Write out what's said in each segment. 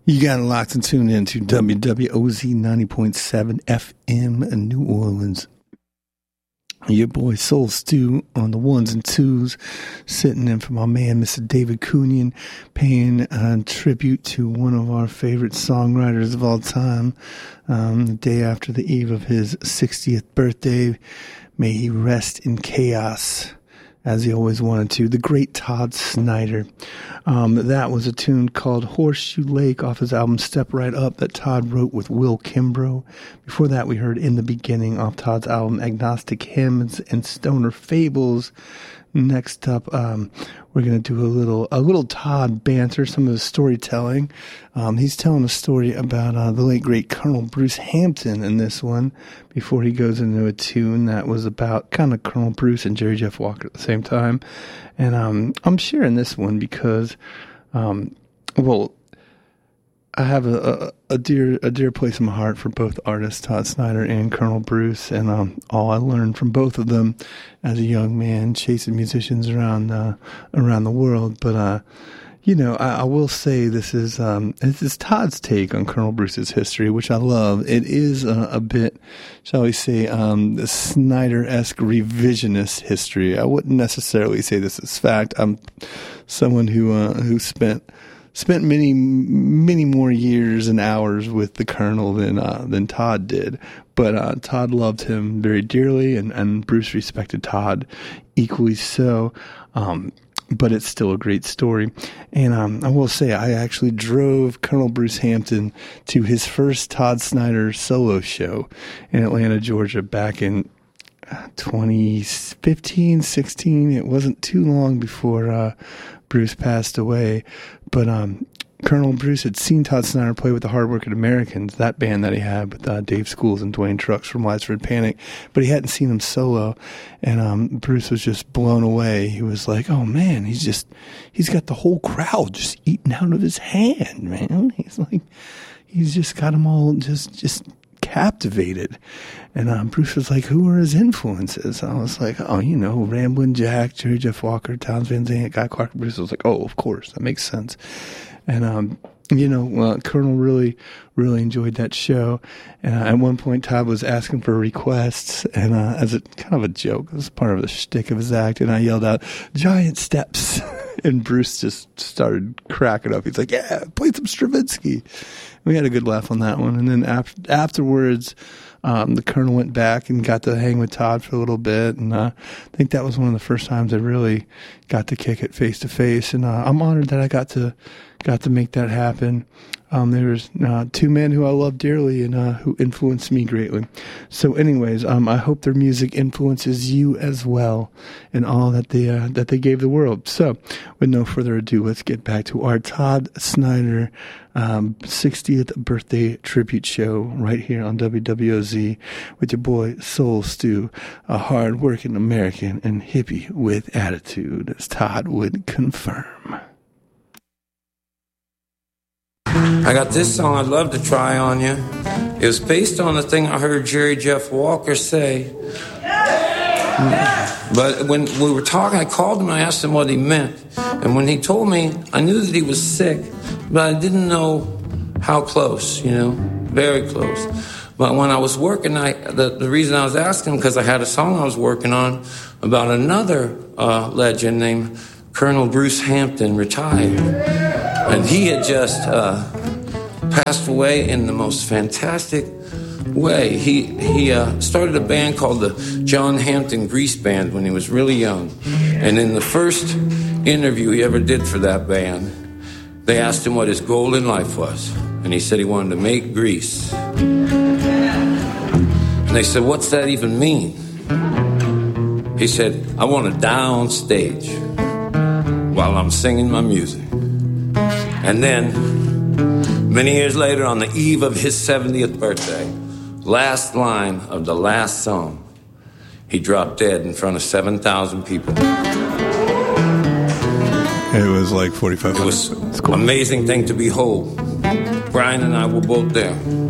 You got it locked and tuned in to WWOZ 90.7 FM in New Orleans. Your boy Soul Stew on the ones and twos, sitting in for my man, Mr. David Cunyan, paying tribute to one of our favorite songwriters of all time. The day after the eve of his 60th birthday, may he rest in chaos, as he always wanted to, the great Todd Snider. That was a tune called Horseshoe Lake off his album Step Right Up that Todd wrote with Will Kimbrough. Before that, we heard In the Beginning off Todd's album Agnostic Hymns and Stoner Fables. Next up, we're going to do a little Todd banter, some of his storytelling. He's telling a story about the late, great Colonel Bruce Hampton in this one before he goes into a tune that was about kind of Colonel Bruce and Jerry Jeff Walker at the same time. And I'm sharing this one because, I have a dear place in my heart for both artists, Todd Snider and Colonel Bruce, and all I learned from both of them as a young man chasing musicians around the world. But I will say this is Todd's take on Colonel Bruce's history, which I love. It is a bit, shall we say, the Snider-esque revisionist history. I wouldn't necessarily say this is fact. I'm someone who spent many more years and hours with the Colonel than Todd did. But Todd loved him very dearly, and Bruce respected Todd equally so. But it's still a great story. And I will say, I actually drove Colonel Bruce Hampton to his first Todd Snider solo show in Atlanta, Georgia, back in 2015, 16. It wasn't too long before Bruce passed away. But Colonel Bruce had seen Todd Snider play with the Hardworking Americans, that band that he had with Dave Schools and Dwayne Trucks from Widespread Panic, but he hadn't seen him solo, and Bruce was just blown away. He was like, oh man, he's got the whole crowd just eating out of his hand, man. He's just got them all just captivated. And Bruce was like, who are his influences? I was like, Ramblin' Jack, Jerry Jeff Walker, Townes Van Zandt, Guy Clark. Bruce was like, oh, of course, that makes sense. And Colonel really enjoyed that show. And at one point, Todd was asking for requests, and as a kind of a joke, it was part of the shtick of his act, and I yelled out, "Giant Steps," and Bruce just started cracking up. He's like, "Yeah, play some Stravinsky." We had a good laugh on that one. And then afterwards, the Colonel went back and got to hang with Todd for a little bit, and I think that was one of the first times I really got to kick it face to face. And I'm honored that I got to make that happen. There's two men who I love dearly and who influenced me greatly. So anyways, I hope their music influences you as well in all that they gave the world. So with no further ado, let's get back to our Todd Snider 60th birthday tribute show right here on WWOZ with your boy Soul Stew, a hard-working American and hippie with attitude, as Todd would confirm. I got this song I'd love to try on you. It was based on a thing I heard Jerry Jeff Walker say. But when we were talking, I called him and I asked him what he meant. And when he told me, I knew that he was sick, but I didn't know how close, very close. But when I was working, the reason I was asking, because I had a song I was working on about another legend named Colonel Bruce Hampton, retired. And he had just passed away in the most fantastic way. He started a band called the John Hampton Grease Band when he was really young. And in the first interview he ever did for that band, they asked him what his goal in life was. And he said he wanted to make grease. And they said, what's that even mean? He said, I want to downstage while I'm singing my music. And then, many years later, on the eve of his 70th birthday, last line of the last song, he dropped dead in front of 7,000 people. It was like 4,500. It was an amazing thing to behold. Brian and I were both there.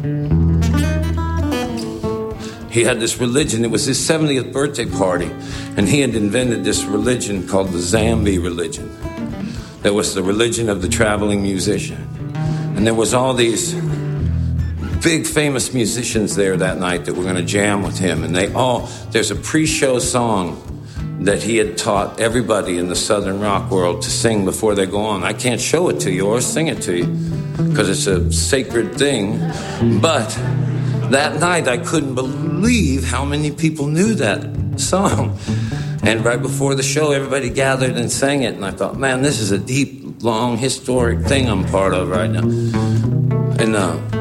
He had this religion. It was his 70th birthday party, and he had invented this religion called the Zambi religion. That was the religion of the traveling musician. And there was all these big famous musicians there that night that were going to jam with him. And there's a pre-show song that he had taught everybody in the Southern rock world to sing before they go on. I can't show it to you or sing it to you because it's a sacred thing. But that night I couldn't believe how many people knew that song. And right before the show, everybody gathered and sang it. And I thought, man, this is a deep, long, historic thing I'm part of right now. And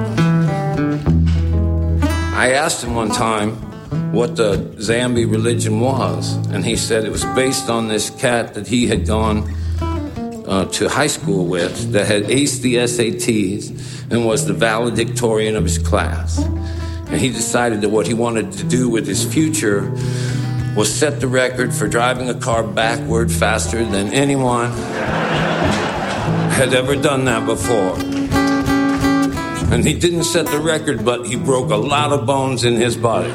I asked him one time what the Zambi religion was. And he said it was based on this cat that he had gone to high school with that had aced the SATs and was the valedictorian of his class. And he decided that what he wanted to do with his future was set the record for driving a car backward faster than anyone had ever done that before. And he didn't set the record, but he broke a lot of bones in his body.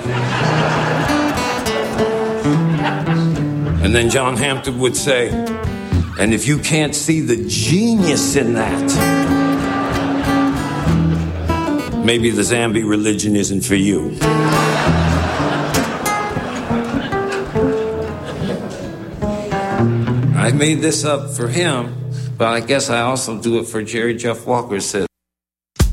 And then John Hampton would say, and if you can't see the genius in that, maybe the Zambi religion isn't for you. I made this up for him, but I guess I also do it for Jerry Jeff Walker. Said,